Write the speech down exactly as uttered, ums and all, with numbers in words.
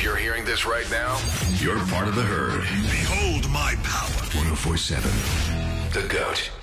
If you're hearing this right now, you're part of the herd. Behold my power. one oh four point seven. The GOAT.